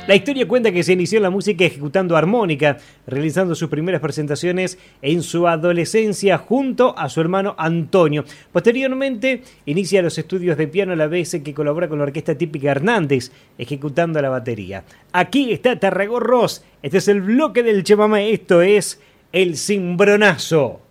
La historia cuenta que se inició en la música ejecutando armónica, realizando sus primeras presentaciones en su adolescencia junto a su hermano Antonio. Posteriormente inicia los estudios de piano a la vez que colabora con la orquesta típica Hernández, ejecutando la batería. Aquí está Tarragó Ross, este es el bloque del chamamé, esto es El Cimbronazo.